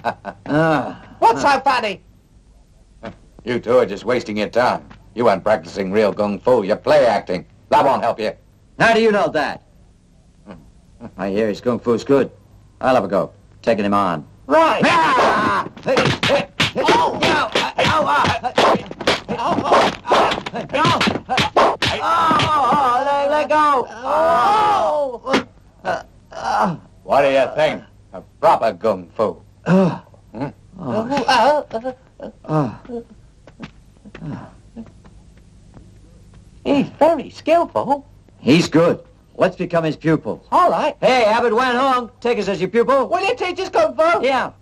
What's so funny? You two are just wasting your time. You aren't practicing real kung fu. You're play acting. That won't help you. How do you know that? I hear his kung fu's good. I'll have a go. Taking him on. Right. Let go. What do you think? A proper kung fu. He's very skillful. He's good. Let's become his pupils. All right. Hey, Abbott Wan Hong, take us as your pupil. Will you teach us kung fu? Yeah.